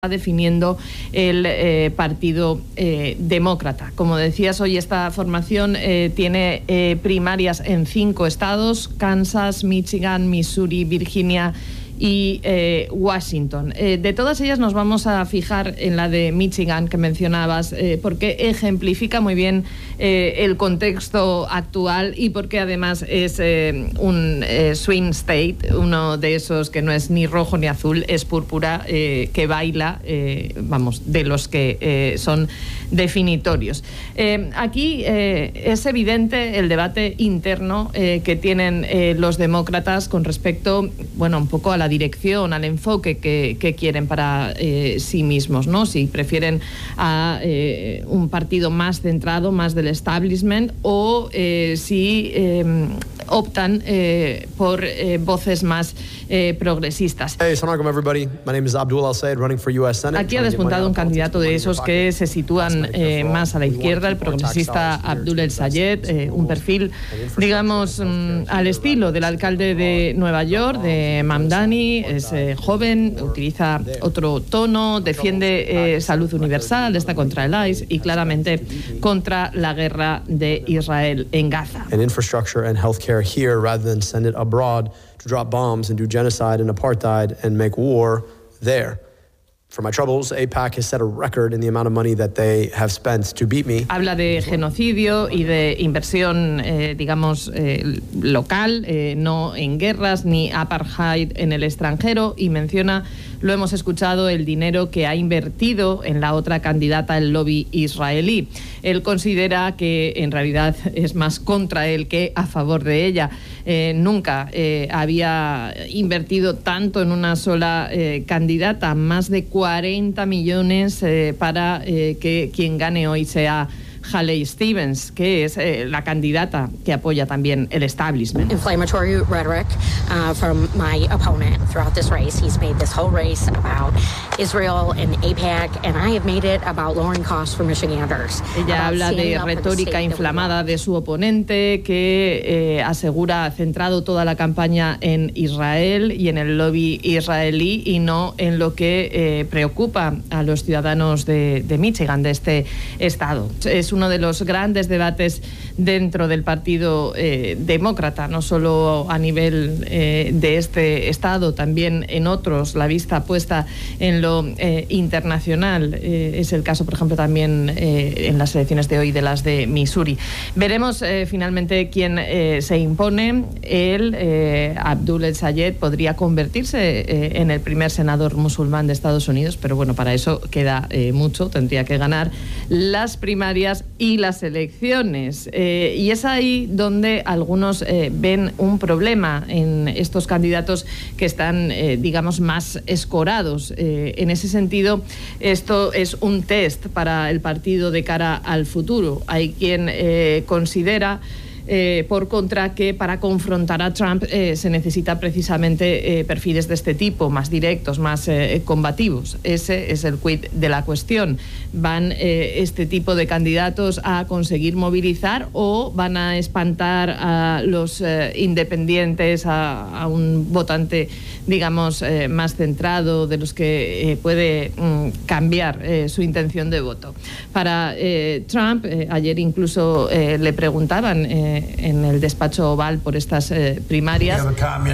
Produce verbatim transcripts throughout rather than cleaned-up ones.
definiendo el eh, Partido eh, Demócrata. Como decías, hoy esta formación eh, tiene eh, primarias en cinco estados: Kansas, Michigan, Missouri, Virginia y eh, Washington. Eh, de todas ellas nos vamos a fijar en la de Michigan que mencionabas, eh, porque ejemplifica muy bien eh, el contexto actual y porque además es eh, un eh, swing state, uno de esos que no es ni rojo ni azul, es púrpura, eh, que baila, eh, vamos, de los que eh, son definitorios. Eh, aquí eh, es evidente el debate interno eh, que tienen eh, los demócratas con respecto, bueno, un poco a la dirección, al enfoque que, que quieren para eh, sí mismos, ¿no? Si prefieren a eh, un partido más centrado, más del establishment, o eh, si eh, optan eh, por eh, voces más eh, progresistas. Hey, assalamu alaikum everybody. My name is Abdul Al-Sayed, running for U S Senate. Aquí ha despuntado un candidato de esos que se sitúan eh, más a la izquierda, el progresista Abdul Al-Sayed, eh, un perfil, digamos, mm, al estilo del alcalde de Nueva York, de Mamdani. Es eh, joven, utiliza otro tono, defiende eh, salud universal, está contra el I C E y claramente contra la guerra de Israel en Gaza. And infrastructure and healthcare here rather than send it abroad to drop bombs and do genocide and apartheid and make war there. For my troubles, AIPAC has set a record in the amount of money that they have spent to beat me. Habla de genocidio y de inversión, eh, digamos, eh, local, eh, no en guerras ni apartheid en el extranjero, y menciona, lo hemos escuchado, el dinero que ha invertido en la otra candidata, el lobby israelí. Él considera que en realidad es más contra él que a favor de ella. Eh, nunca eh, había invertido tanto en una sola eh, candidata, más de cuarenta millones eh, para eh, que quien gane hoy sea Haley Stevens, que es eh, la candidata que apoya también el establishment. Inflammatory rhetoric uh, from my opponent throughout this race. He's made this whole race about Israel and AIPAC, and I have made it about lowering costs for Michiganders. Ella habla de retórica inflamada de su oponente, que eh, asegura ha centrado toda la campaña en Israel y en el lobby israelí y no en lo que eh, preocupa a los ciudadanos de, de Michigan, de este estado. Es uno de los grandes debates dentro del Partido eh, Demócrata, no solo a nivel eh, de este estado, también en otros, la vista puesta en lo eh, internacional. Eh, es el caso, por ejemplo, también eh, en las elecciones de hoy de las de Missouri. Veremos eh, finalmente quién eh, se impone. Él, eh, Abdul Al-Sayed, podría convertirse eh, en el primer senador musulmán de Estados Unidos, pero bueno, para eso queda eh, mucho. Tendría que ganar las primarias y las elecciones. Eh, y es ahí donde algunos eh, ven un problema en estos candidatos que están, eh, digamos, más escorados. Eh, en ese sentido, esto es un test para el partido de cara al futuro. Hay quien eh, considera Eh, por contra, que para confrontar a Trump eh, se necesita precisamente eh, perfiles de este tipo, más directos, más eh, combativos. Ese es el quid de la cuestión. ¿Van eh, este tipo de candidatos a conseguir movilizar o van a espantar a los eh, independientes, a, a un votante, digamos, eh, más centrado, de los que eh, puede mm, cambiar eh, su intención de voto? Para eh, Trump, eh, ayer incluso eh, le preguntaban eh, en el despacho Oval por estas eh, primarias.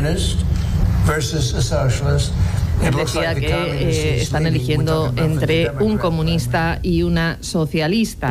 Él decía que eh, están eligiendo entre un comunista y una socialista.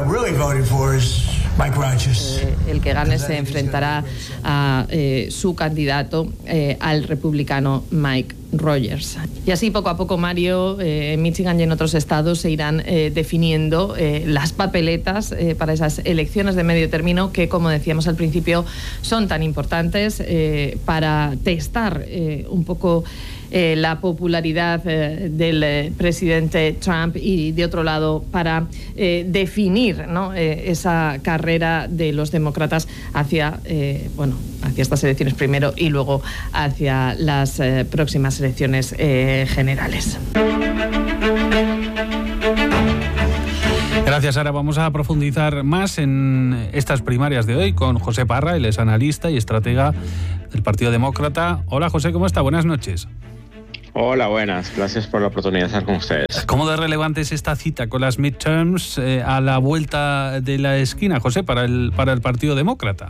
Eh, el que gane se enfrentará a eh, su candidato, eh, al republicano Mike Rogers. Y así poco a poco, Mario, eh, en Michigan y en otros estados se irán eh, definiendo eh, las papeletas eh, para esas elecciones de medio término que, como decíamos al principio, son tan importantes eh, para testar eh, un poco eh, la popularidad eh, del eh, presidente Trump y, de otro lado, para eh, definir, ¿no?, eh, esa carrera de los demócratas hacia, eh, bueno, hacia estas elecciones primero y luego hacia las eh, próximas elecciones eh, generales. Gracias, Sara. Vamos a profundizar más en estas primarias de hoy con José Parra. Él es analista y estratega del Partido Demócrata. Hola, José, ¿cómo está? Buenas noches. Hola, buenas. Gracias por la oportunidad de estar con ustedes. ¿Cómo de relevante es esta cita con las midterms eh, a la vuelta de la esquina, José, para el, para el Partido Demócrata?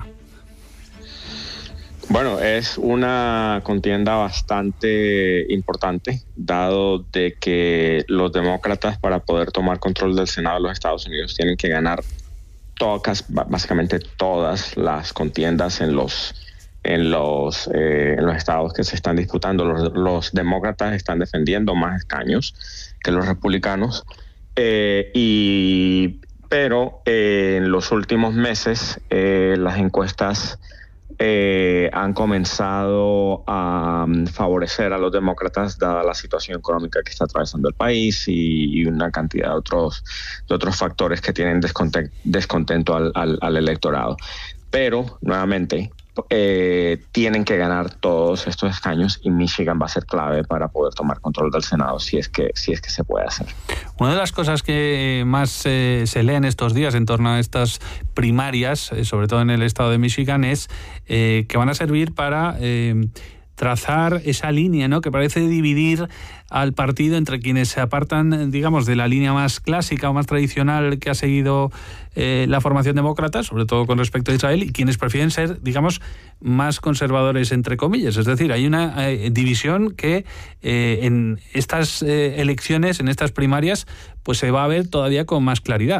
Bueno, es una contienda bastante importante, dado de que los demócratas, para poder tomar control del Senado de los Estados Unidos, tienen que ganar todas, básicamente todas las contiendas en los en los eh, en los estados que se están disputando. Los, los demócratas están defendiendo más escaños que los republicanos, eh, y pero eh, en los últimos meses eh, las encuestas Eh, han comenzado a um, favorecer a los demócratas, dada la situación económica que está atravesando el país y, y una cantidad de otros, de otros factores que tienen descontento, descontento al, al, al electorado. Pero, nuevamente, eh, tienen que ganar todos estos escaños y Michigan va a ser clave para poder tomar control del Senado, si es que, si es que se puede hacer. Una de las cosas que más eh, se lee en estos días en torno a estas primarias, eh, sobre todo en el estado de Michigan, es eh, que van a servir para eh, trazar esa línea, ¿no?, que parece dividir al partido entre quienes se apartan, digamos, de la línea más clásica o más tradicional que ha seguido eh, la formación demócrata, sobre todo con respecto a Israel, y quienes prefieren ser, digamos, más conservadores, entre comillas. Es decir, hay una eh, división que eh, en estas eh, elecciones, en estas primarias, pues se va a ver todavía con más claridad.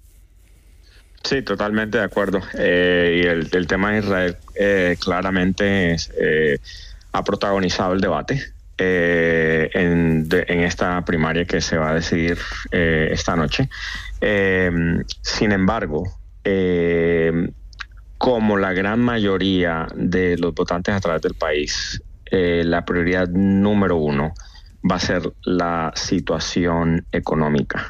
Sí, totalmente de acuerdo. Eh, y el, el tema de Israel eh, claramente es, eh, ha protagonizado el debate eh, en, de, en esta primaria que se va a decidir eh, esta noche. Eh, sin embargo, eh, como la gran mayoría de los votantes a través del país, eh, la prioridad número uno va a ser la situación económica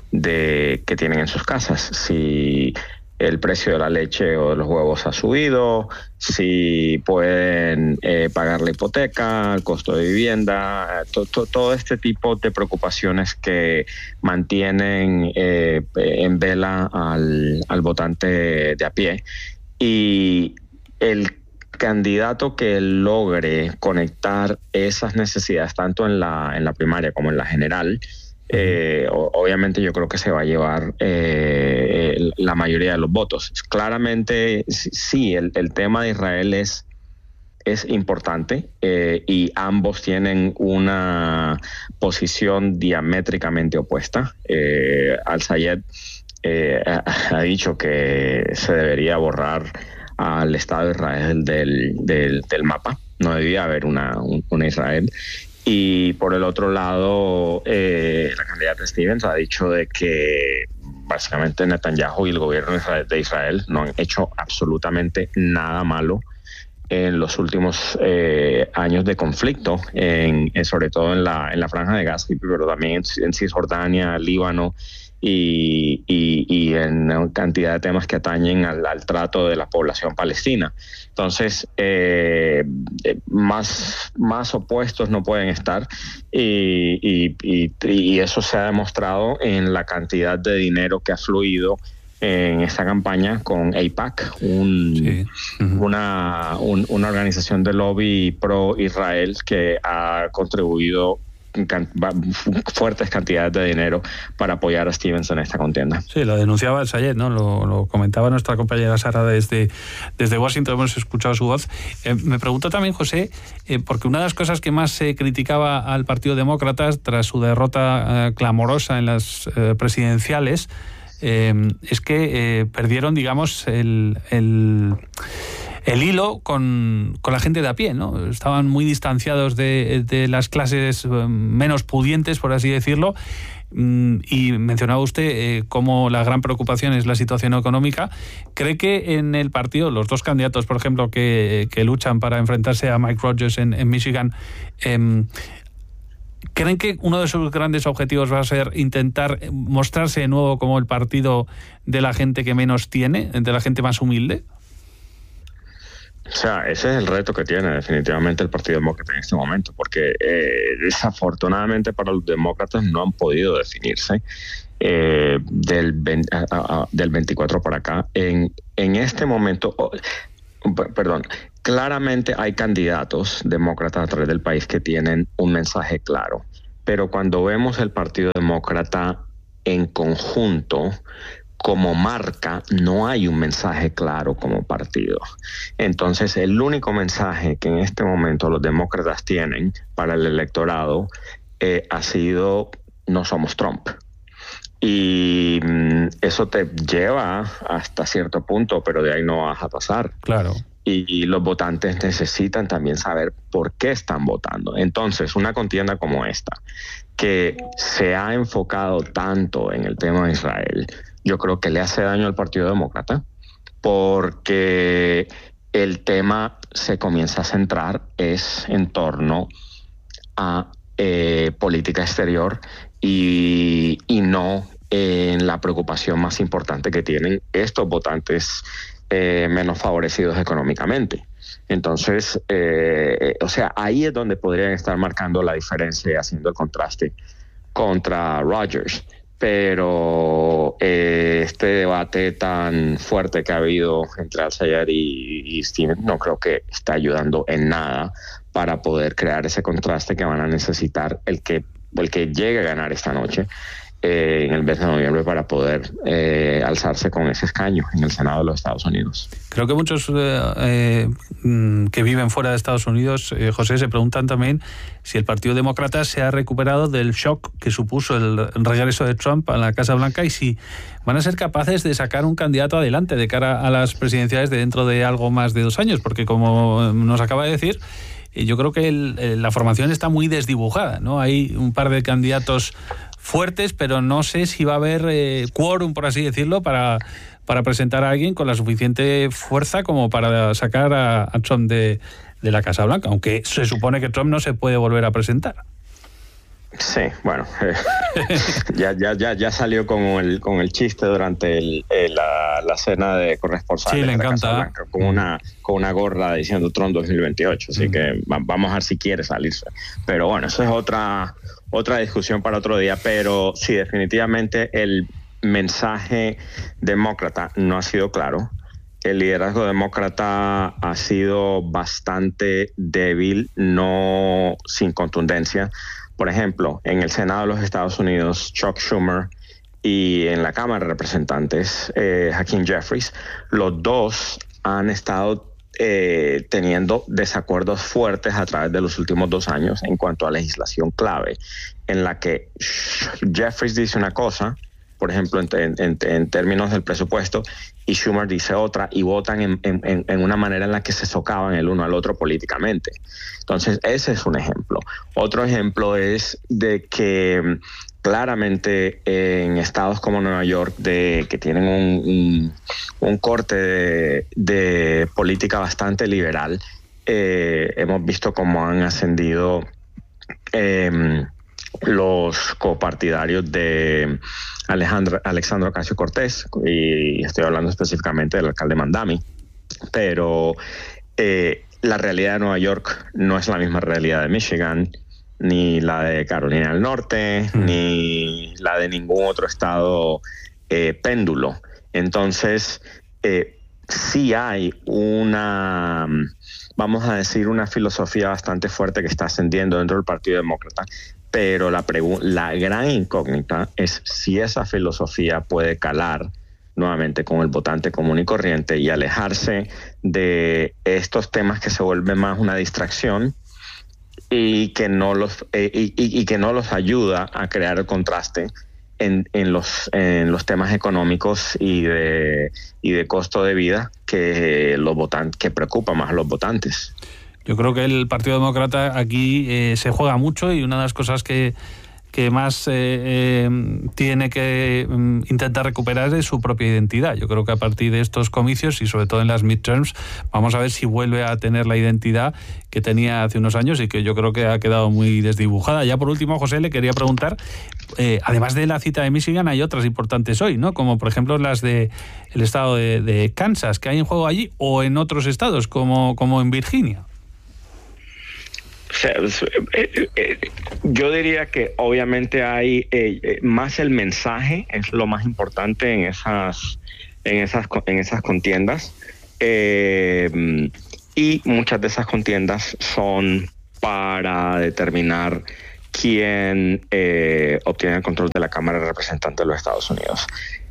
de que tienen en sus casas. Si el precio de la leche o de los huevos ha subido, si pueden eh, pagar la hipoteca, el costo de vivienda, to, to, todo este tipo de preocupaciones que mantienen eh, en vela al, al votante de a pie. Y el candidato que logre conectar esas necesidades, tanto en la, en la primaria como en la general, Eh, obviamente yo creo que se va a llevar eh, la mayoría de los votos. Claramente sí, el, el tema de Israel es, es importante eh, y ambos tienen una posición diamétricamente opuesta. Eh, Al-Sayed eh, ha, ha dicho que se debería borrar al Estado de Israel del, del, del mapa. No debía haber una, un, una Israel. Y por el otro lado, eh, la candidata Stevens ha dicho de que básicamente Netanyahu y el gobierno de Israel no han hecho absolutamente nada malo en los últimos eh, años de conflicto, en, en, sobre todo en la, en la Franja de Gaza, pero también en, en Cisjordania, Líbano y, y, y en cantidad de temas que atañen al, al trato de la población palestina. Entonces, eh, más, más opuestos no pueden estar y, y, y, y eso se ha demostrado en la cantidad de dinero que ha fluido en esta campaña con AIPAC, un, sí. uh-huh. una, un, una organización de lobby pro-Israel que ha contribuido Can, fuertes cantidades de dinero para apoyar a Stevens en esta contienda. Sí, lo denunciaba Al-Sayed, ¿no? Lo, lo comentaba nuestra compañera Sara desde, desde Washington, hemos escuchado su voz. Eh, me pregunto también, José, eh, porque una de las cosas que más se criticaba al Partido Demócrata tras su derrota eh, clamorosa en las eh, presidenciales eh, es que eh, perdieron, digamos, el... el el hilo con, con la gente de a pie, ¿no? Estaban muy distanciados de, de las clases menos pudientes, por así decirlo, y mencionaba usted eh, cómo la gran preocupación es la situación económica. ¿Cree que en el partido, los dos candidatos, por ejemplo, que, que luchan para enfrentarse a Mike Rogers en, en Michigan, eh, ¿creen que uno de sus grandes objetivos va a ser intentar mostrarse de nuevo como el partido de la gente que menos tiene, de la gente más humilde? O sea, ese es el reto que tiene definitivamente el Partido Demócrata en este momento, porque eh, desafortunadamente para los demócratas no han podido definirse eh, del, veinte, a, a, del veinticuatro para acá. En, en este momento, perdón, claramente hay candidatos demócratas a través del país que tienen un mensaje claro, pero cuando vemos el Partido Demócrata en conjunto, como marca, no hay un mensaje claro como partido. Entonces, el único mensaje que en este momento los demócratas tienen para el electorado eh, ha sido: no somos Trump. Y mm, eso te lleva hasta cierto punto, pero de ahí no vas a pasar. Claro. Y, y los votantes necesitan también saber por qué están votando. Entonces, una contienda como esta, que se ha enfocado tanto en el tema de Israel, yo creo que le hace daño al Partido Demócrata, porque el tema se comienza a centrar es en torno a eh, política exterior y, y no en la preocupación más importante que tienen estos votantes eh, menos favorecidos económicamente. Entonces, eh, o sea, ahí es donde podrían estar marcando la diferencia y haciendo el contraste contra Rogers. Pero eh, este debate tan fuerte que ha habido entre Al-Sayed y, y Steven no creo que está ayudando en nada para poder crear ese contraste que van a necesitar el que, el que llegue a ganar esta noche eh, en el mes de noviembre para poder eh, alzarse con ese escaño en el Senado de los Estados Unidos. Creo que muchos eh, eh, que viven fuera de Estados Unidos, eh, José, se preguntan también si el Partido Demócrata se ha recuperado del shock que supuso el regreso de Trump a la Casa Blanca y si van a ser capaces de sacar un candidato adelante de cara a las presidenciales de dentro de algo más de dos años, porque como nos acaba de decir, yo creo que el, la formación está muy desdibujada, ¿no? Hay un par de candidatos fuertes, pero no sé si va a haber eh, quórum, por así decirlo, para, para presentar a alguien con la suficiente fuerza como para sacar a, a Trump de, de la Casa Blanca, aunque se supone que Trump no se puede volver a presentar. Sí, bueno, eh, ya, ya, ya, ya salió con el, con el chiste durante el, el, la, la cena de corresponsales. Sí, le de la encanta. Casa Blanca, con una, con una gorra diciendo Trump dos mil veintiocho, así mm. que va, vamos a ver si quiere salirse. Pero bueno, eso es otra, otra discusión para otro día, pero sí, definitivamente el mensaje demócrata no ha sido claro. El liderazgo demócrata ha sido bastante débil, no sin contundencia. Por ejemplo, en el Senado de los Estados Unidos, Chuck Schumer, y en la Cámara de Representantes, eh, Hakeem Jeffries, los dos han estado eh, teniendo desacuerdos fuertes a través de los últimos dos años en cuanto a legislación clave, en la que Jeffries dice una cosa, por ejemplo, en, en, en términos del presupuesto, y Schumer dice otra, y votan en, en, en una manera en la que se socavan el uno al otro políticamente. Entonces, ese es un ejemplo. Otro ejemplo es de que claramente en estados como Nueva York, de, que tienen un, un, un corte de, de política bastante liberal, eh, hemos visto cómo han ascendido eh, los copartidarios de Alejandro, Alexandra Ocasio-Cortez, y estoy hablando específicamente del alcalde Mandami, pero eh, la realidad de Nueva York no es la misma realidad de Michigan, ni la de Carolina del Norte, mm. ni la de ningún otro estado eh, péndulo. Entonces, eh, sí hay una, vamos a decir, una filosofía bastante fuerte que está ascendiendo dentro del Partido Demócrata, pero la, pregu- la gran incógnita es si esa filosofía puede calar nuevamente con el votante común y corriente y alejarse de estos temas que se vuelven más una distracción y que no los eh, y, y, y que no los ayuda a crear el contraste en, en los en los temas económicos y de y de costo de vida que los votantes que preocupa más a los votantes. Yo creo que el Partido Demócrata aquí eh, se juega mucho y una de las cosas que, que más eh, eh, tiene que um, intentar recuperar es su propia identidad. Yo creo que a partir de estos comicios y sobre todo en las midterms vamos a ver si vuelve a tener la identidad que tenía hace unos años y que yo creo que ha quedado muy desdibujada. Ya por último, José, le quería preguntar, eh, además de la cita de Michigan hay otras importantes hoy, ¿no? Como por ejemplo las de el estado de, de Kansas, que hay en juego allí, o en otros estados como, como en Virginia. Yo diría que obviamente hay eh, más el mensaje es lo más importante en esas en esas en esas contiendas. Eh, y muchas de esas contiendas son para determinar quién eh, obtiene el control de la Cámara de Representantes de los Estados Unidos.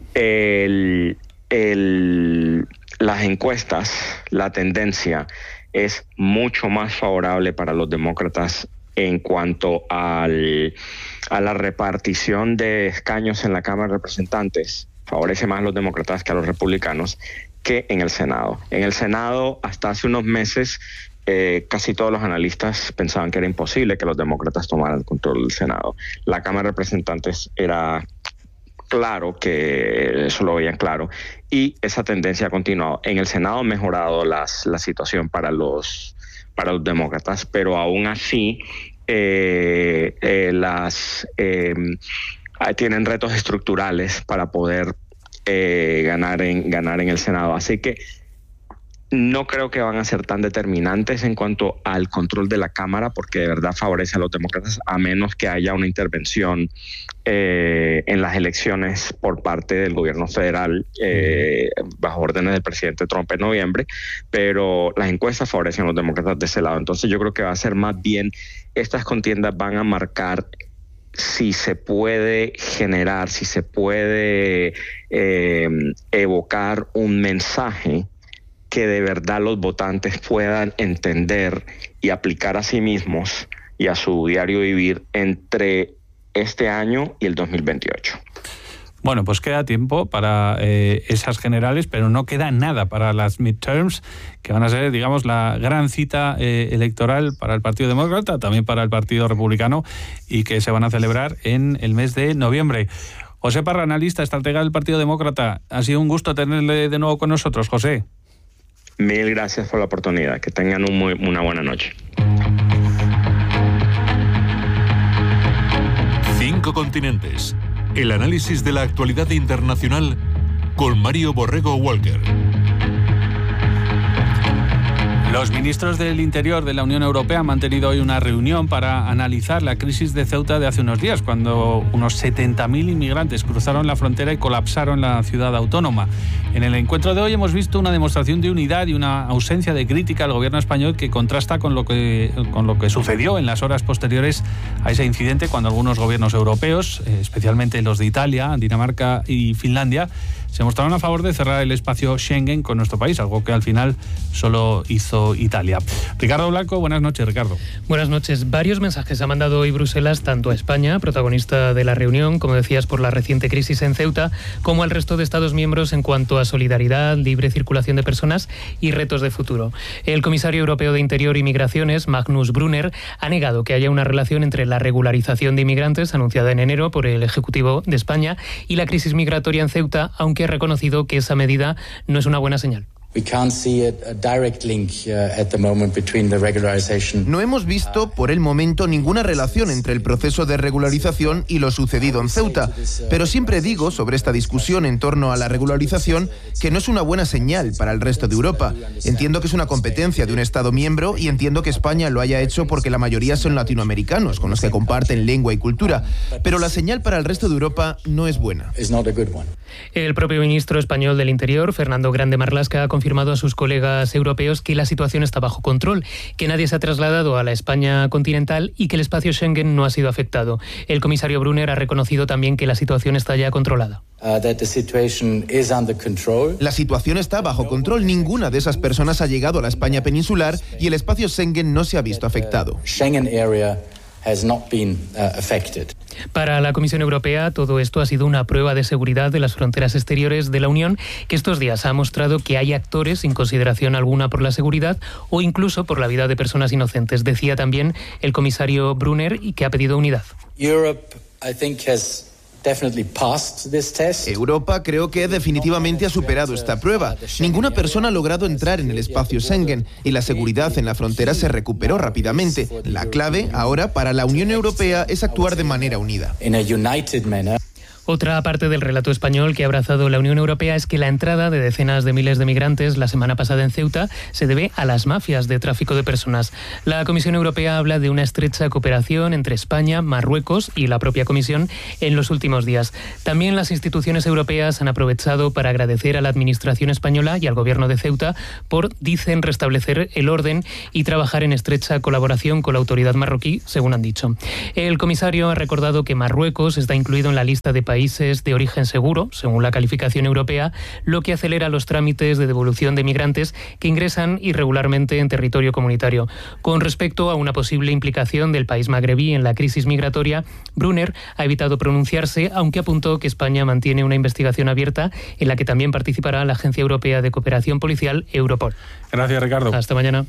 El, el, las encuestas, la tendencia es mucho más favorable para los demócratas en cuanto al, a la repartición de escaños en la Cámara de Representantes. Favorece más a los demócratas que a los republicanos, que en el Senado. En el Senado, hasta hace unos meses, eh, casi todos los analistas pensaban que era imposible que los demócratas tomaran el control del Senado. La Cámara de Representantes era claro que eso lo veían claro, y esa tendencia ha continuado. En el Senado ha mejorado las, la situación para los, para los demócratas, pero aún así eh, eh, las eh, tienen retos estructurales para poder eh, ganar, en, ganar en el Senado. Así que no creo que van a ser tan determinantes en cuanto al control de la Cámara, porque de verdad favorece a los demócratas, a menos que haya una intervención eh, en las elecciones por parte del gobierno federal eh, bajo órdenes del presidente Trump en noviembre, pero las encuestas favorecen a los demócratas de ese lado. Entonces yo creo que va a ser más bien, estas contiendas van a marcar si se puede generar, si se puede eh, evocar un mensaje que de verdad los votantes puedan entender y aplicar a sí mismos y a su diario vivir entre este año y el dos mil veintiocho. Bueno, pues queda tiempo para eh, esas generales, pero no queda nada para las midterms, que van a ser, digamos, la gran cita eh, electoral para el Partido Demócrata, también para el Partido Republicano, y que se van a celebrar en el mes de noviembre. José Parra, analista, estratega del Partido Demócrata, ha sido un gusto tenerle de nuevo con nosotros, José. Mil gracias por la oportunidad. Que tengan un muy, una buena noche. Cinco continentes. El análisis de la actualidad internacional con Mario Borrego Walker. Los ministros del Interior de la Unión Europea han mantenido hoy una reunión para analizar la crisis de Ceuta de hace unos días, cuando unos setenta mil inmigrantes cruzaron la frontera y colapsaron la ciudad autónoma. En el encuentro de hoy hemos visto una demostración de unidad y una ausencia de crítica al gobierno español que contrasta con lo que, con lo que sucedió en las horas posteriores a ese incidente, cuando algunos gobiernos europeos, especialmente los de Italia, Dinamarca y Finlandia, se mostraron a favor de cerrar el espacio Schengen con nuestro país, algo que al final solo hizo Italia. Ricardo Blanco, buenas noches, Ricardo. Buenas noches. Varios mensajes ha mandado hoy Bruselas tanto a España, protagonista de la reunión, como decías, por la reciente crisis en Ceuta, como al resto de Estados miembros en cuanto a solidaridad, libre circulación de personas y retos de futuro. El comisario europeo de Interior y Migraciones, Magnus Brunner, ha negado que haya una relación entre la regularización de inmigrantes anunciada en enero por el Ejecutivo de España y la crisis migratoria en Ceuta, aunque ha reconocido que esa medida no es una buena señal. No hemos visto por el momento ninguna relación entre el proceso de regularización y lo sucedido en Ceuta, pero siempre digo sobre esta discusión en torno a la regularización que no es una buena señal para el resto de Europa. Entiendo que es una competencia de un Estado miembro y entiendo que España lo haya hecho porque la mayoría son latinoamericanos, con los que comparten lengua y cultura, pero la señal para el resto de Europa no es buena. El propio ministro español del Interior, Fernando Grande Marlaska, ha confirmado a sus colegas europeos que la situación está bajo control, que nadie se ha trasladado a la España continental y que el espacio Schengen no ha sido afectado. El comisario Brunner ha reconocido también que la situación está ya controlada. La situación está bajo control. Ninguna de esas personas ha llegado a la España peninsular y el espacio Schengen no se ha visto afectado. Para la Comisión Europea, todo esto ha sido una prueba de seguridad de las fronteras exteriores de la Unión, que estos días ha mostrado que hay actores sin consideración alguna por la seguridad o incluso por la vida de personas inocentes. Decía también el comisario Brunner, y que ha pedido unidad. Europe, I think, has Europa creo que definitivamente ha superado esta prueba. Ninguna persona ha logrado entrar en el espacio Schengen y la seguridad en la frontera se recuperó rápidamente. La clave ahora para la Unión Europea es actuar de manera unida. Otra parte del relato español que ha abrazado la Unión Europea es que la entrada de decenas de miles de migrantes la semana pasada en Ceuta se debe a las mafias de tráfico de personas. La Comisión Europea habla de una estrecha cooperación entre España, Marruecos y la propia Comisión en los últimos días. También las instituciones europeas han aprovechado para agradecer a la Administración española y al Gobierno de Ceuta por, dicen, restablecer el orden y trabajar en estrecha colaboración con la autoridad marroquí, según han dicho. El comisario ha recordado que Marruecos está incluido en la lista de países de origen seguro, según la calificación europea, lo que acelera los trámites de devolución de migrantes que ingresan irregularmente en territorio comunitario. Con respecto a una posible implicación del país magrebí en la crisis migratoria, Brunner ha evitado pronunciarse, aunque apuntó que España mantiene una investigación abierta en la que también participará la Agencia Europea de Cooperación Policial, Europol. Gracias, Ricardo. Hasta mañana.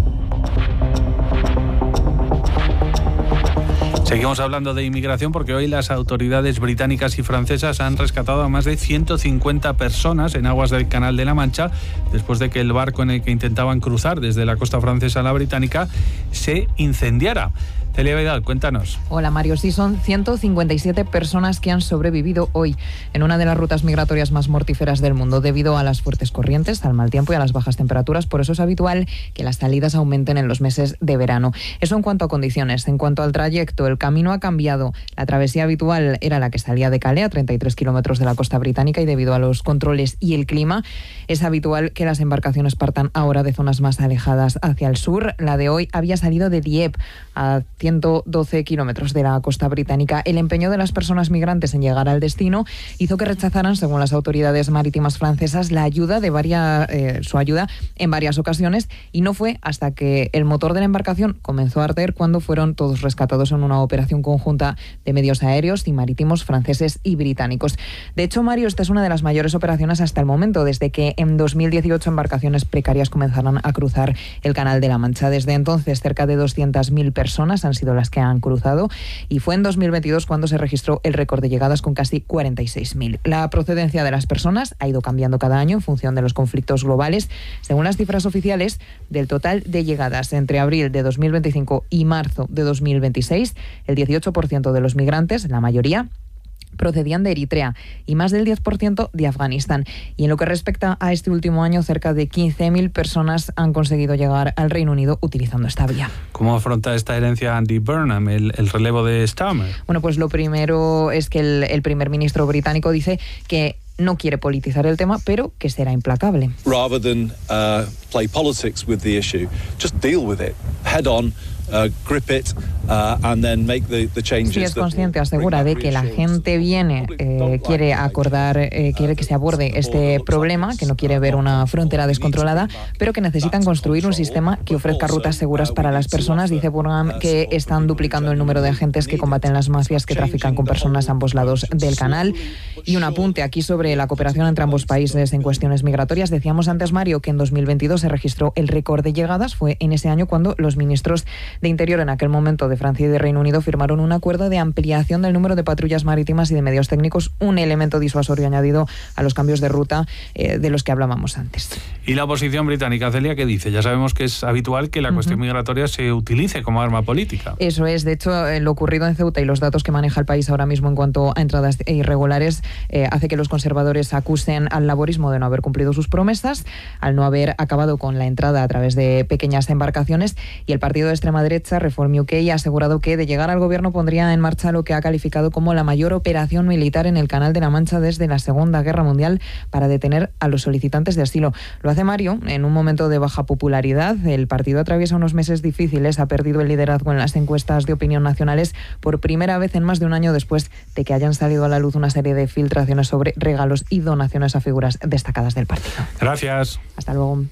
Seguimos hablando de inmigración porque hoy las autoridades británicas y francesas han rescatado a más de ciento cincuenta personas en aguas del Canal de la Mancha después de que el barco en el que intentaban cruzar desde la costa francesa a la británica se incendiara. Celia Vidal, cuéntanos. Hola Mario, sí, son ciento cincuenta y siete personas que han sobrevivido hoy en una de las rutas migratorias más mortíferas del mundo debido a las fuertes corrientes, al mal tiempo y a las bajas temperaturas. Por eso es habitual que las salidas aumenten en los meses de verano. Eso en cuanto a condiciones. En cuanto al trayecto, el camino ha cambiado. La travesía habitual era la que salía de Calais, a treinta y tres kilómetros de la costa británica, y debido a los controles y el clima, es habitual que las embarcaciones partan ahora de zonas más alejadas hacia el sur. La de hoy había salido de Dieppe, a ciento doce kilómetros de la costa británica. El empeño de las personas migrantes en llegar al destino hizo que rechazaran, según las autoridades marítimas francesas, la ayuda de varias, eh, su ayuda en varias ocasiones, y no fue hasta que el motor de la embarcación comenzó a arder cuando fueron todos rescatados en una operación conjunta de medios aéreos y marítimos franceses y británicos. De hecho, Mario, esta es una de las mayores operaciones hasta el momento, desde que en dos mil dieciocho embarcaciones precarias comenzaron a cruzar el Canal de la Mancha. Desde entonces, cerca de doscientas mil personas han sido las que han cruzado, y fue en dos mil veintidós cuando se registró el récord de llegadas con casi cuarenta y seis mil. La procedencia de las personas ha ido cambiando cada año en función de los conflictos globales. Según las cifras oficiales, del total de llegadas entre abril de dos mil veinticinco y marzo de dos mil veintiséis, el dieciocho por ciento de los migrantes, la mayoría, procedían de Eritrea y más del diez por ciento de Afganistán. Y en lo que respecta a este último año, cerca de quince mil personas han conseguido llegar al Reino Unido utilizando esta vía. ¿Cómo afronta esta herencia Andy Burnham, el, el relevo de Starmer? Bueno, pues lo primero es que el, el primer ministro británico dice que no quiere politizar el tema, pero que será implacable. Rather than uh, play politics with the issue, just deal with it head on. Uh, grip it, uh, and then make the, the changes. Sí, es consciente, asegura, de que la gente viene, eh, quiere acordar, eh, quiere que se aborde este problema, que no quiere ver una frontera descontrolada, pero que necesitan construir un sistema que ofrezca rutas seguras para las personas. Dice Burnham que están duplicando el número de agentes que combaten las mafias que trafican con personas a ambos lados del canal. Y un apunte aquí sobre la cooperación entre ambos países en cuestiones migratorias. Decíamos antes, Mario, que en dos mil veintidós se registró el récord de llegadas. Fue en ese año cuando los ministros de Interior en aquel momento de Francia y de Reino Unido firmaron un acuerdo de ampliación del número de patrullas marítimas y de medios técnicos, un elemento disuasorio añadido a los cambios de ruta eh, de los que hablábamos antes. ¿Y la oposición británica, Celia, qué dice? Ya sabemos que es habitual que la uh-huh. cuestión migratoria se utilice como arma política. Eso es. De hecho, eh, lo ocurrido en Ceuta y los datos que maneja el país ahora mismo en cuanto a entradas irregulares eh, hace que los conservadores acusen al laborismo de no haber cumplido sus promesas, al no haber acabado con la entrada a través de pequeñas embarcaciones, y el partido de extrema derecha, Reform U K, ha asegurado que de llegar al gobierno pondría en marcha lo que ha calificado como la mayor operación militar en el Canal de la Mancha desde la Segunda Guerra Mundial para detener a los solicitantes de asilo. Lo hace Mario en un momento de baja popularidad. El partido atraviesa unos meses difíciles, ha perdido el liderazgo en las encuestas de opinión nacionales por primera vez en más de un año después de que hayan salido a la luz una serie de filtraciones sobre regalos y donaciones a figuras destacadas del partido. Gracias. Hasta luego.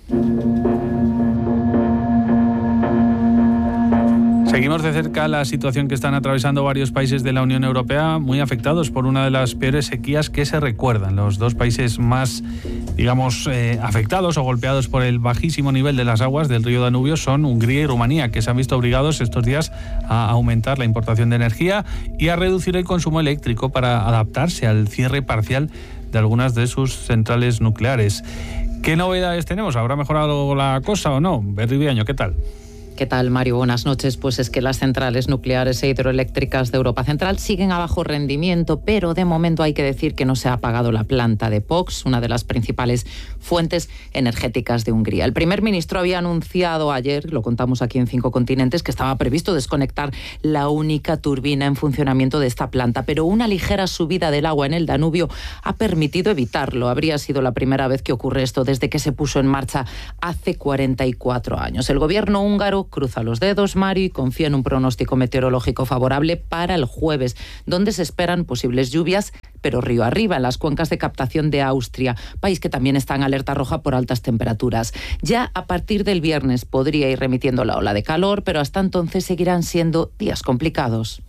Seguimos de cerca la situación que están atravesando varios países de la Unión Europea, muy afectados por una de las peores sequías que se recuerdan. Los dos países más, digamos, eh, afectados o golpeados por el bajísimo nivel de las aguas del río Danubio son Hungría y Rumanía, que se han visto obligados estos días a aumentar la importación de energía y a reducir el consumo eléctrico para adaptarse al cierre parcial de algunas de sus centrales nucleares. ¿Qué novedades tenemos? ¿Habrá mejorado la cosa o no? Berri Viaño, ¿qué tal? ¿Qué tal, Mario? Buenas noches. Pues es que las centrales nucleares e hidroeléctricas de Europa Central siguen a bajo rendimiento, pero de momento hay que decir que no se ha apagado la planta de Paux, una de las principales fuentes energéticas de Hungría. El primer ministro había anunciado ayer, lo contamos aquí en Cinco Continentes, que estaba previsto desconectar la única turbina en funcionamiento de esta planta, pero una ligera subida del agua en el Danubio ha permitido evitarlo. Habría sido la primera vez que ocurre esto desde que se puso en marcha hace cuarenta y cuatro años. El gobierno húngaro cruza los dedos, Mario, y confía en un pronóstico meteorológico favorable para el jueves, donde se esperan posibles lluvias, pero río arriba, en las cuencas de captación de Austria, país que también está en alerta roja por altas temperaturas. Ya a partir del viernes podría ir remitiendo la ola de calor, pero hasta entonces seguirán siendo días complicados.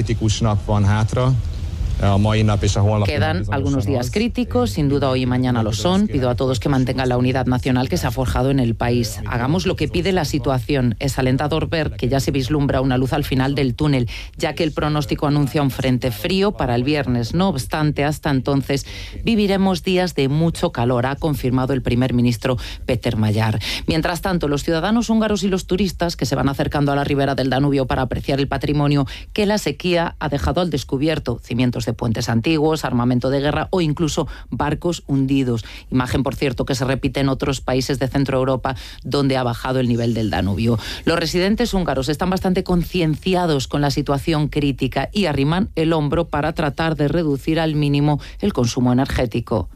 Quedan algunos días críticos, sin duda hoy y mañana lo son. Pido a todos que mantengan la unidad nacional que se ha forjado en el país. Hagamos lo que pide la situación. Es alentador ver que ya se vislumbra una luz al final del túnel, ya que el pronóstico anuncia un frente frío para el viernes. No obstante, hasta entonces viviremos días de mucho calor, ha confirmado el primer ministro Péter Majár. Mientras tanto, los ciudadanos húngaros y los turistas que se van acercando a la ribera del Danubio para apreciar el patrimonio que la sequía ha dejado al descubierto, cimientos de puentes antiguos, armamento de guerra o incluso barcos hundidos. Imagen, por cierto, que se repite en otros países de Centro Europa donde ha bajado el nivel del Danubio. Los residentes húngaros están bastante concienciados con la situación crítica y arriman el hombro para tratar de reducir al mínimo el consumo energético.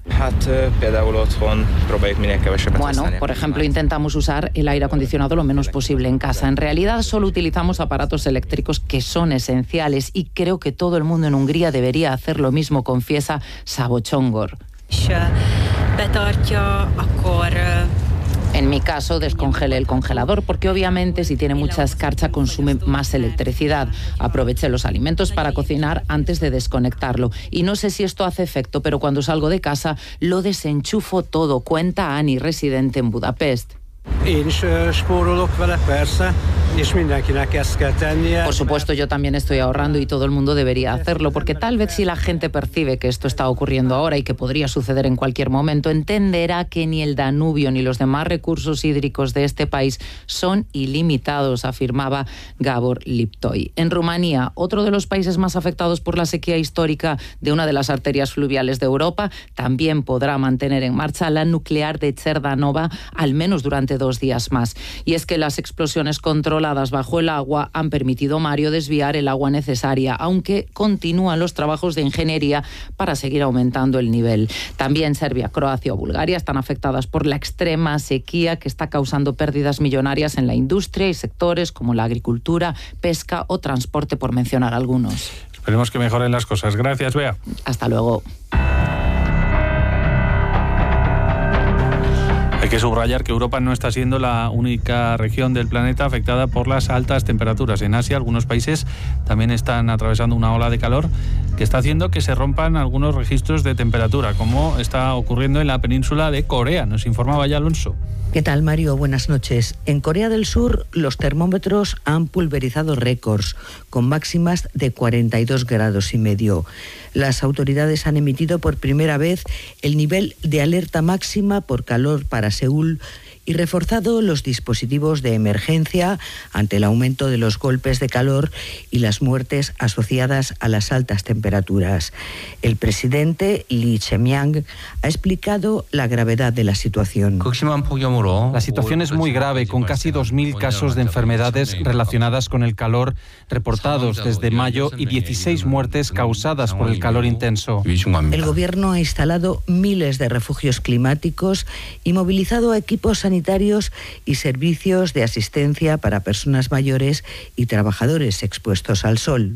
Bueno, por ejemplo, intentamos usar el aire acondicionado lo menos posible en casa. En realidad solo utilizamos aparatos eléctricos que son esenciales y creo que todo el mundo en Hungría debería hacer lo mismo, confiesa Sabo Csongor. En mi caso, descongelé el congelador porque obviamente si tiene mucha escarcha consume más electricidad. Aproveché los alimentos para cocinar antes de desconectarlo. Y no sé si esto hace efecto, pero cuando salgo de casa lo desenchufo todo, cuenta Ani, residente en Budapest. Por supuesto, yo también estoy ahorrando y todo el mundo debería hacerlo, porque tal vez si la gente percibe que esto está ocurriendo ahora y que podría suceder en cualquier momento, entenderá que ni el Danubio ni los demás recursos hídricos de este país son ilimitados, afirmaba Gabor Liptoy. En Rumanía, otro de los países más afectados por la sequía histórica de una de las arterias fluviales de Europa, también podrá mantener en marcha la nuclear de Cerdánova al menos durante dos días más. Y es que las explosiones controladas bajo el agua han permitido, Mario, desviar el agua necesaria, aunque continúan los trabajos de ingeniería para seguir aumentando el nivel. También Serbia, Croacia o Bulgaria están afectadas por la extrema sequía que está causando pérdidas millonarias en la industria y sectores como la agricultura, pesca o transporte, por mencionar algunos. Esperemos que mejoren las cosas. Gracias, Bea. Hasta luego. Hay que subrayar que Europa no está siendo la única región del planeta afectada por las altas temperaturas. En Asia, algunos países también están atravesando una ola de calor que está haciendo que se rompan algunos registros de temperatura, como está ocurriendo en la península de Corea. Nos informaba ya Alonso. ¿Qué tal, Mario? Buenas noches. En Corea del Sur, los termómetros han pulverizado récords, con máximas de cuarenta y dos grados y medio. Las autoridades han emitido por primera vez el nivel de alerta máxima por calor para Seúl y reforzado los dispositivos de emergencia ante el aumento de los golpes de calor y las muertes asociadas a las altas temperaturas. El presidente Lee Jae-myung ha explicado la gravedad de la situación. La situación es muy grave, con casi dos mil casos de enfermedades relacionadas con el calor reportados desde mayo y dieciséis muertes causadas por el calor intenso. El gobierno ha instalado miles de refugios climáticos y movilizado a equipos sanitarios y servicios de asistencia para personas mayores y trabajadores expuestos al sol.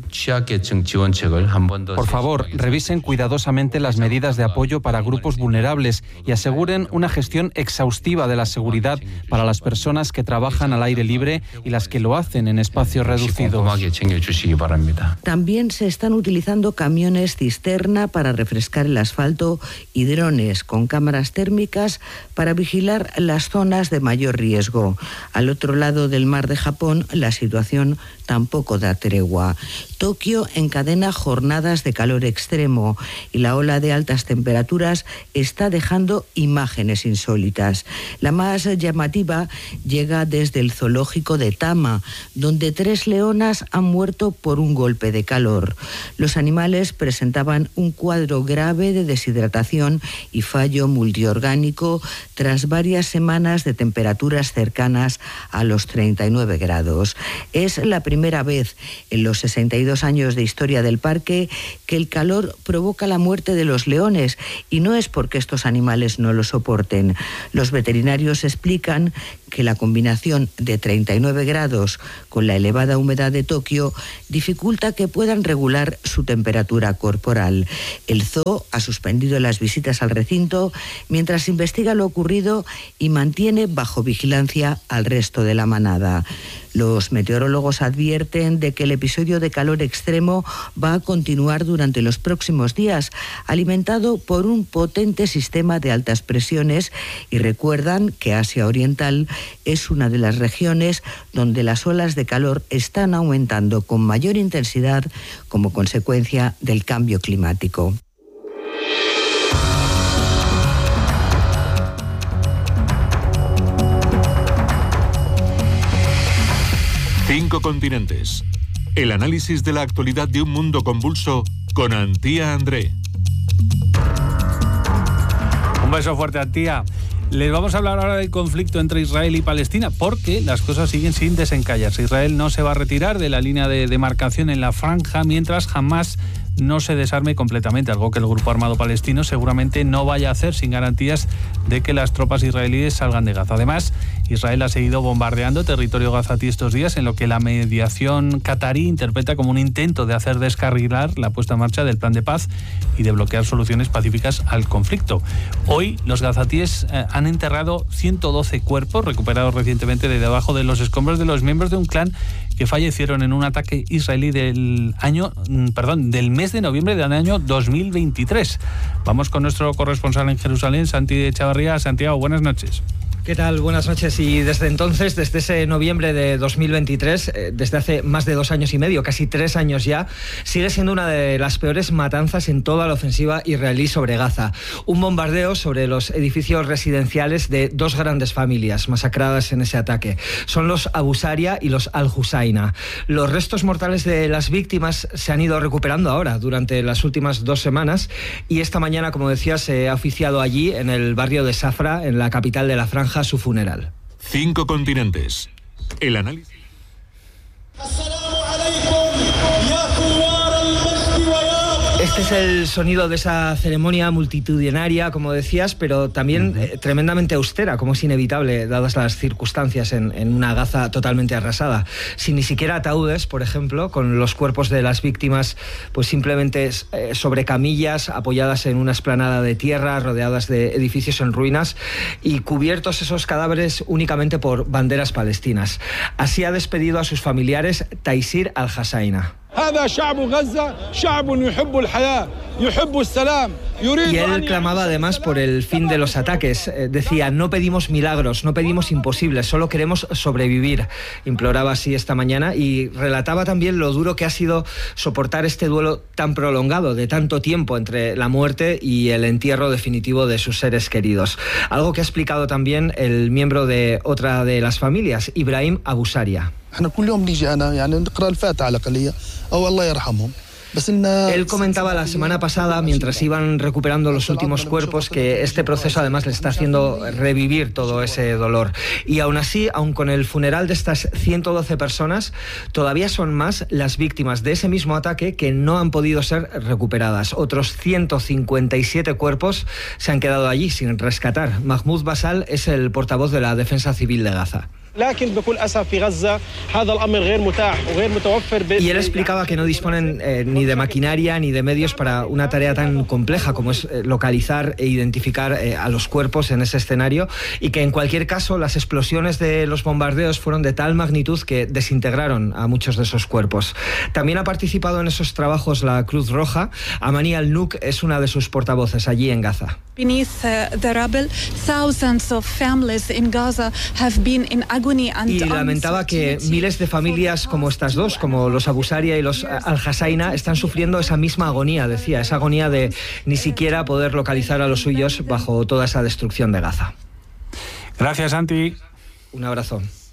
Por favor, revisen cuidadosamente las medidas de apoyo para grupos vulnerables y aseguren una gestión exhaustiva de la seguridad para las personas que trabajan al aire libre y las que lo hacen en espacios reducidos. También se están utilizando camiones cisterna para refrescar el asfalto y drones con cámaras térmicas para vigilar las zonas zonas de mayor riesgo. Al otro lado del mar de Japón, la situación tampoco da tregua. Tokio encadena jornadas de calor extremo y la ola de altas temperaturas está dejando imágenes insólitas. La más llamativa llega desde el zoológico de Tama, donde tres leonas han muerto por un golpe de calor. Los animales presentaban un cuadro grave de deshidratación y fallo multiorgánico tras varias semanas de temperaturas cercanas a los treinta y nueve grados. Es la primera vez en los sesenta y dos años de historia del parque que el calor provoca la muerte de los leones, y no es porque estos animales no lo soporten. Los veterinarios explican que la combinación de treinta y nueve grados con la elevada humedad de Tokio dificulta que puedan regular su temperatura corporal. El zoo ha suspendido las visitas al recinto mientras investiga lo ocurrido y mantiene bajo vigilancia al resto de la manada. Los meteorólogos advierten de que el episodio de calor extremo va a continuar durante los próximos días, alimentado por un potente sistema de altas presiones, y recuerdan que Asia Oriental es una de las regiones donde las olas de calor están aumentando con mayor intensidad como consecuencia del cambio climático. Cinco continentes. El análisis de la actualidad de un mundo convulso con Antía André. Un beso fuerte, Antía. Les vamos a hablar ahora del conflicto entre Israel y Palestina, porque las cosas siguen sin desencallarse. Israel no se va a retirar de la línea de demarcación en la franja mientras Hamás no se desarme completamente, algo que el grupo armado palestino seguramente no vaya a hacer sin garantías de que las tropas israelíes salgan de Gaza. Además, Israel ha seguido bombardeando territorio gazatí estos días, en lo que la mediación catarí interpreta como un intento de hacer descarrilar la puesta en marcha del plan de paz y de bloquear soluciones pacíficas al conflicto. Hoy los gazatíes eh, han enterrado ciento doce cuerpos recuperados recientemente de debajo de los escombros de los miembros de un clan que fallecieron en un ataque israelí del año, perdón, del mes de noviembre del año dos mil veintitrés. Vamos con nuestro corresponsal en Jerusalén, Santi Echavarría. Santiago, buenas noches. ¿Qué tal? Buenas noches. Y desde entonces, desde ese noviembre de dos mil veintitrés, eh, desde hace más de dos años y medio, casi tres años ya, sigue siendo una de las peores matanzas en toda la ofensiva israelí sobre Gaza. Un bombardeo sobre los edificios residenciales de dos grandes familias masacradas en ese ataque. Son los Abu Saria y los Al-Husayna. Los restos mortales de las víctimas se han ido recuperando ahora, durante las últimas dos semanas, y esta mañana, como decía, se ha oficiado allí, en el barrio de Safra, en la capital de la Franja, su funeral. Cinco continentes. El análisis. Este es el sonido de esa ceremonia multitudinaria, como decías, pero también eh, tremendamente austera, como es inevitable, dadas las circunstancias en, en una Gaza totalmente arrasada. Sin ni siquiera ataúdes, por ejemplo, con los cuerpos de las víctimas pues simplemente eh, sobre camillas, apoyadas en una explanada de tierra, rodeadas de edificios en ruinas, y cubiertos esos cadáveres únicamente por banderas palestinas. Así ha despedido a sus familiares Taysir Al-Husayna. Y él clamaba además por el fin de los ataques. Decía: no pedimos milagros, no pedimos imposibles, solo queremos sobrevivir. Imploraba así esta mañana, y relataba también lo duro que ha sido soportar este duelo tan prolongado, de tanto tiempo entre la muerte y el entierro definitivo de sus seres queridos. Algo que ha explicado también el miembro de otra de las familias, Ibrahim Abu Saria. Él comentaba la semana pasada, mientras iban recuperando los últimos cuerpos, que este proceso además le está haciendo revivir todo ese dolor. Y aún así, aun con el funeral de estas ciento doce personas, todavía son más las víctimas de ese mismo ataque que no han podido ser recuperadas. Otros ciento cincuenta y siete cuerpos se han quedado allí sin rescatar. Mahmoud Basal es el portavoz de la Defensa Civil de Gaza. Y él explicaba que no disponen eh, ni de maquinaria ni de medios para una tarea tan compleja como es eh, localizar e identificar eh, a los cuerpos en ese escenario, y que en cualquier caso las explosiones de los bombardeos fueron de tal magnitud que desintegraron a muchos de esos cuerpos. También ha participado en esos trabajos la Cruz Roja. Amani Al-Nouk es una de sus portavoces allí en Gaza. Beneath uh, the rubble, thousands of families in Gaza have been in agony and y lamentaba que miles de familias como estas dos, como los Abu Saria y los Al-Hassaina, están sufriendo esa misma agonía, decía, esa agonía de ni siquiera poder localizar a los suyos bajo toda esa destrucción de Gaza. Gracias, Santi. Un abrazo.